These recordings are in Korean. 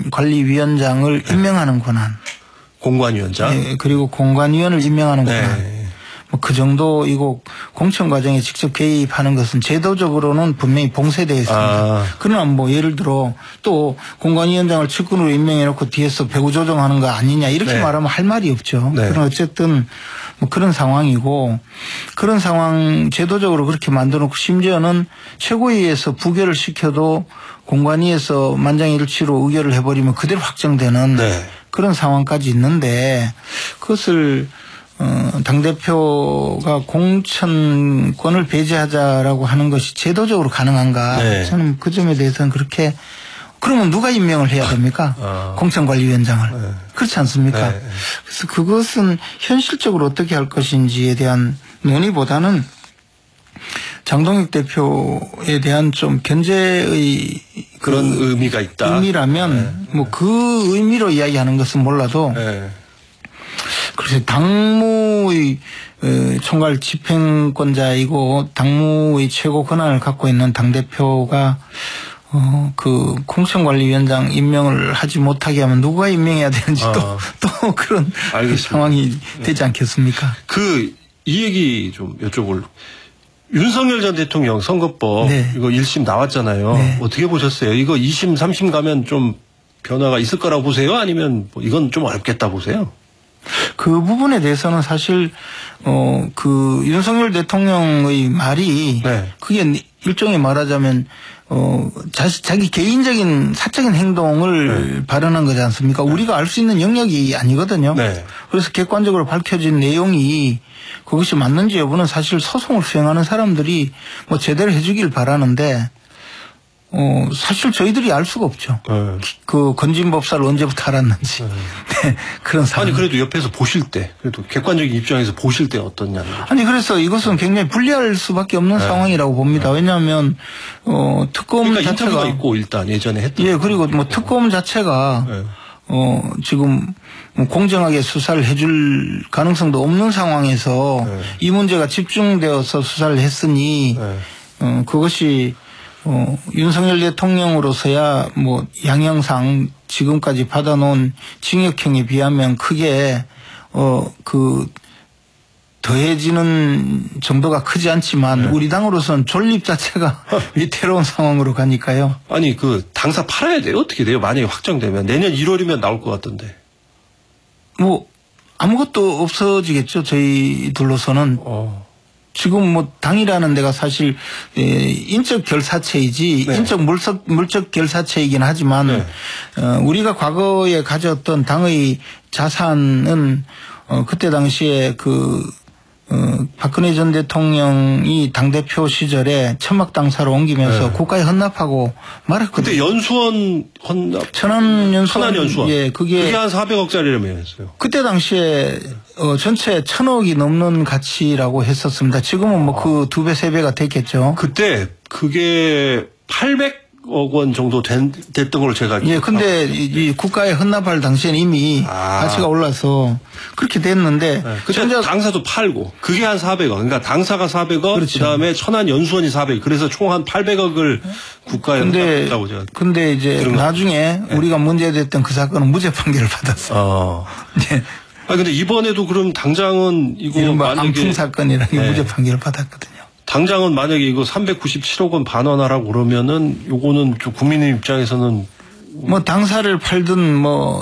공천관리위원장을 임명하는 권한. 공관위원장. 네, 그리고 공관위원을 임명하는 권한. 네. 뭐 그 정도이고 공천 과정에 직접 개입하는 것은 제도적으로는 분명히 봉쇄되어 있습니다. 그러나 뭐 예를 들어 또 공관위원장을 측근으로 임명해놓고 뒤에서 배후 조정하는 거 아니냐 이렇게 네. 말하면 할 말이 없죠. 네. 그러나 어쨌든 뭐 그런 상황이고 그런 상황 제도적으로 그렇게 만들어놓고 심지어는 최고위에서 부결을 시켜도 공관위에서 만장일치로 의결을 해버리면 그대로 확정되는 네. 그런 상황까지 있는데 그것을 당대표가 공천권을 배제하자라고 하는 것이 제도적으로 가능한가. 네. 저는 그 점에 대해서는 그렇게 그러면 누가 임명을 해야 됩니까? 공천관리위원장을. 네. 그렇지 않습니까? 네. 그래서 그것은 현실적으로 어떻게 할 것인지에 대한 논의보다는 장동혁 대표에 대한 좀 견제의 그런 의미가 있다. 의미라면 뭐 그 의미로 이야기하는 것은 몰라도 네. 그래서 당무의 총괄 집행권자이고 당무의 최고 권한을 갖고 있는 당대표가 그 공천관리위원장 임명을 하지 못하게 하면 누가 임명해야 되는지 또 그런 상황이 되지 않겠습니까? 이 얘기 좀 여쭤볼. 윤석열 전 대통령 선거법 네. 이거 1심 나왔잖아요. 네. 어떻게 보셨어요? 이거 2심, 3심 가면 좀 변화가 있을 거라고 보세요? 아니면 뭐 이건 좀 어렵겠다 보세요? 그 부분에 대해서는 사실 그 윤석열 대통령의 말이 네. 그게 일종의 말하자면 자기 개인적인 사적인 행동을 발언한 거지 않습니까? 우리가 알 수 있는 영역이 아니거든요. 네. 그래서 객관적으로 밝혀진 내용이 그것이 맞는지 여부는 사실 소송을 수행하는 사람들이 뭐 제대로 해주길 바라는데 사실 저희들이 알 수가 없죠. 그 건진법사를 언제부터 알았는지. 네, 그런 상황. 아니 그래도 옆에서 보실 때 그래도 객관적인 입장에서 보실 때 어떠냐는 거죠. 아니 그래서 이것은 굉장히 불리할 수밖에 없는 상황이라고 봅니다. 왜냐하면 특검 그러니까 자체가 인터뷰가 있고 일단 예전에 했던. 예, 그리고 뭐 특검 자체가 지금 공정하게 수사를 해줄 가능성도 없는 상황에서 이 문제가 집중되어서 수사를 했으니 그것이 윤석열 대통령으로서야 뭐 양형상 지금까지 받아놓은 징역형에 비하면 크게 더해지는 정도가 크지 않지만 우리 당으로서는 존립 자체가 위태로운 상황으로 가니까요. 아니 그 당사 팔아야 돼요? 어떻게 돼요? 만약에 확정되면 내년 1월이면 나올 것 같던데. 뭐 아무것도 없어지겠죠. 저희들로서는. 지금 뭐 당이라는 데가 사실 인적 결사체이지 인적 물적 결사체이긴 하지만 우리가 과거에 가졌던 당의 자산은 그때 당시에 박근혜 전 대통령이 당대표 시절에 천막 당사로 옮기면서 국가에 헌납하고 말았거든요. 그때 연수원 헌납. 천안연수원. 예, 그게 한 400억짜리라면서요. 그때 당시에 전체 1,000억이 넘는 가치라고 했었습니다. 지금은 뭐 그 2배, 3배가 됐겠죠. 그때 그게 800억 원 정도 됐던 걸로 제가. 예, 근데 이 국가에 헌납할 당시에는 이미 가치가 올라서 그렇게 됐는데. 그때 당사도 팔고 그게 한 400억. 그러니까 당사가 400억. 그렇죠. 그다음에 천안연수원이 400억. 그래서 총 한 800억을 국가에 헌납했다고 제가. 근데 이제 나중에 우리가 문제됐던 그 사건은 무죄 판결을 받았어요. 네. 근데 이번에도 그럼 당장은 이거 만약에 안풍 사건이라는 게 무죄 판결을 받았거든요. 당장은 만약에 이거 397억 원 반환하라고 그러면은 요거는 좀 국민의 입장에서는 뭐 당사를 팔든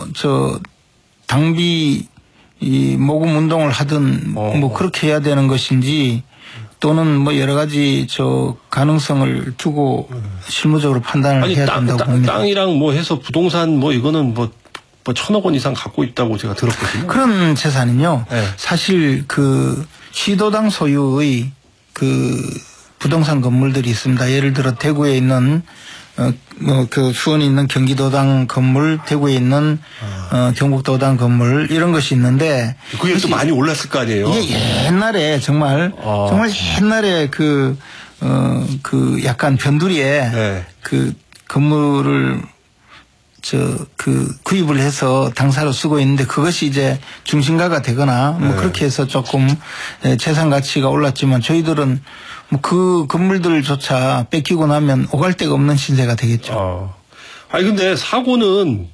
당비 모금 운동을 하든 뭐 그렇게 해야 되는 것인지 또는 뭐 여러 가지 가능성을 두고 실무적으로 판단을 해야 된다고 봅니다. 땅이랑 뭐 해서 부동산 뭐 이거는 뭐 1,000억 원 이상 갖고 있다고 제가 들었거든요. 그런 재산은요. 사실 시도당 소유의 부동산 건물들이 있습니다. 예를 들어 대구에 있는 수원에 있는 경기도당 건물, 대구에 있는 경북도당 건물 이런 것이 있는데 그게 또 많이 올랐을 거 아니에요. 이게 옛날에 정말 옛날에 약간 변두리에 건물을 구입을 해서 당사로 쓰고 있는데 그것이 이제 중심가가 되거나 뭐 그렇게 해서 조금 재산 가치가 올랐지만 저희들은 뭐 그 건물들조차 뺏기고 나면 오갈 데가 없는 신세가 되겠죠. 아니 근데 사고는